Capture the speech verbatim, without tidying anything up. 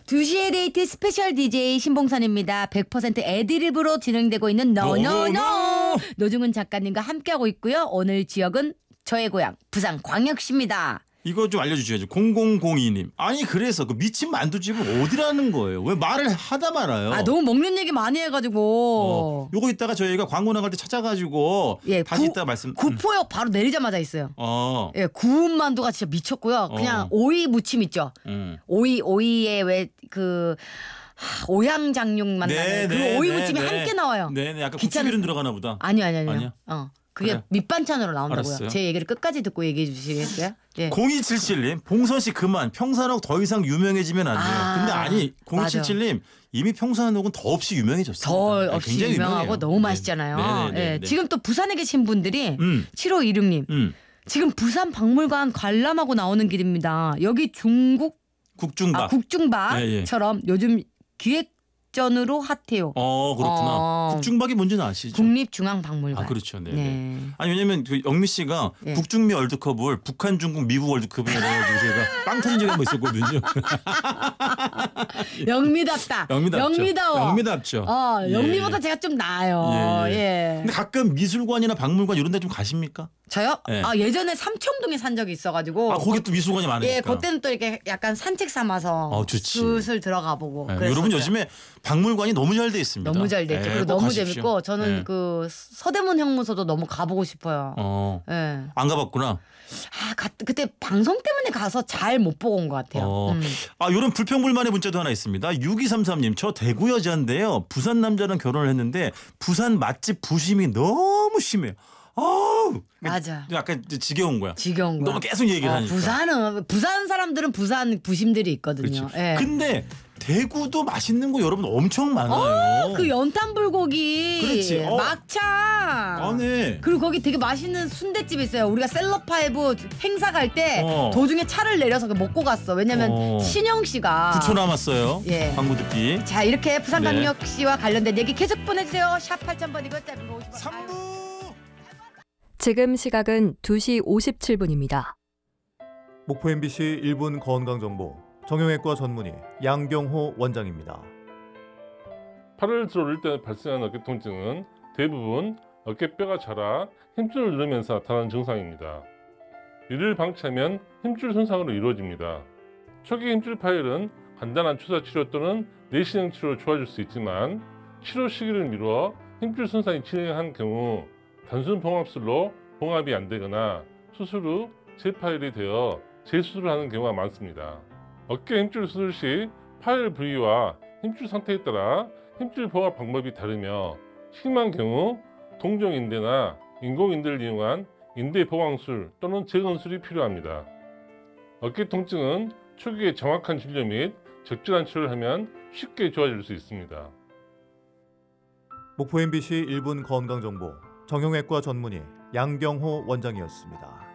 두 시의 데이트 스페셜 디제이 신봉선입니다. 백 퍼센트 애드립으로 진행되고 있는 너너너 노중훈 작가님과 함께하고 있고요. 오늘 지역은 저의 고향 부산 광역시입니다. 이거 좀 알려주셔야죠. 공공공이 님. 아니 그래서 그 미친 만두집은 어디라는 거예요? 왜 말을 하다 말아요? 아 너무 먹는 얘기 많이 해가지고. 어, 요거 이따가 저희가 광고 나갈 때 찾아가지고 예, 다시 구, 이따 말씀. 구포역 바로 내리자마자 있어요. 어. 예, 구운 만두가 진짜 미쳤고요. 그냥 어. 오이 무침 있죠. 음. 오이 오이에 왜 그 오향장육 만나는 네, 그 네, 오이 네, 무침이 네. 함께 나와요. 네네. 약간 귀찮은- 고추기름 들어가나 보다. 아니요, 아니요, 아니요. 아니야? 어. 그게 그래. 밑반찬으로 나온다고요. 알았어요. 제 얘기를 끝까지 듣고 얘기해 주시겠어요? 예. 공이칠칠 님. 봉선 씨 그만. 평산옥 더 이상 유명해지면 안 돼요. 아, 근데 아니 공이칠칠 님 이미 평산옥은 더 없이 유명해졌습니다. 더 아, 없이 굉장히 유명하고 유명해요. 너무 네. 맛있잖아요. 네네네. 예. 네. 지금 또 부산에 계신 분들이 음. 칠오이육 님 음. 지금 부산 박물관 관람하고 나오는 길입니다. 여기 중국 국중밥. 아, 국중밥처럼 요즘 기획전으로 핫해요. 어 그렇구나. 어. 국중밥이 뭔지는 아시죠? 국립중앙박물관. 아 그렇죠. 네. 네. 아니 왜냐면 그 영미 씨가 예. 북중미 월드컵을 북한, 중국, 미국 월드컵이라고 해가지고 제가 빵 터진 적이 한번 있었거든요. 영미답다. 영미답죠. 영미다워. 영미답죠. 어, 예. 영미보다 제가 좀 나아요. 예, 예. 예. 근데 가끔 미술관이나 박물관 이런 데 좀 가십니까? 저요? 예. 아, 예전에 삼청동에 산 적이 있어가지고. 아 거기 또 미술관이 많으니까. 예, 그때는 또 이렇게 약간 산책 삼아서 어, 좋지. 슬슬 들어가 보고. 예, 그랬었죠. 여러분 요즘에 박물관이 너무 잘 돼 있습니다. 너무 잘 됐죠. 예, 그리고 꼭 너무 가십시오. 재밌고 저는 예. 그 서대문 형무소도 너무 가보고 싶어요. 어. 예. 안 가봤구나. 아, 가, 그때 방송 때문에 가서 잘 못 보고 온 것 같아요. 어. 음. 아, 이런 불평불만의 문자도 하나 있습니다. 육이삼삼 님, 저 대구 여자인데요. 부산 남자랑 결혼을 했는데 부산 맛집 부심이 너무 심해요. 아우. 맞아. 약간 지겨운 거야. 지겨운 거. 너무 계속 얘기를 어, 하니까. 부산은 부산 사람들은 부산 부심들이 있거든요. 그렇지. 예. 근데 대구도 맛있는 거 여러분 엄청 많아요. 그 연탄 불고기, 그렇지. 어. 막창. 아, 네. 그리고 거기 되게 맛있는 순댓집 있어요. 우리가 셀럽파이브 행사 갈 때 어. 도중에 차를 내려서 먹고 갔어. 왜냐면 어. 신영 씨가 구 초 남았어요. 예. 광고 듣기. 자 이렇게 네. 부산광역시와 관련된 얘기 계속 보내주세요. 샵 팔천 번이고 짧은 거 오십 원. 삼 부. 지금 시각은 두 시 오십칠 분입니다. 목포 엠비씨 일 분 건강정보 정형외과 전문의 양경호 원장입니다. 팔을 들어 올릴 때 발생하는 어깨 통증은 대부분 어깨뼈가 자라 힘줄을 누르면서 나타나는 증상입니다. 이를 방치하면 힘줄 손상으로 이루어집니다. 초기 힘줄 파열은 간단한 주사 치료 또는 내시경 치료로 좋아질 수 있지만 치료 시기를 미루어 힘줄 손상이 진행한 경우 단순 봉합술로 봉합이 안 되거나 수술 후 재파열이 되어 재수술을 하는 경우가 많습니다. 어깨 힘줄 수술 시 파열 부위와 힘줄 상태에 따라 힘줄 봉합 방법이 다르며 심한 경우 동종인대나 인공인대를 이용한 인대 보강술 또는 재건술이 필요합니다. 어깨 통증은 초기에 정확한 진료 및 적절한 치료를 하면 쉽게 좋아질 수 있습니다. 목포 엠비씨 일 분 건강정보 정형외과 전문의 양경호 원장이었습니다.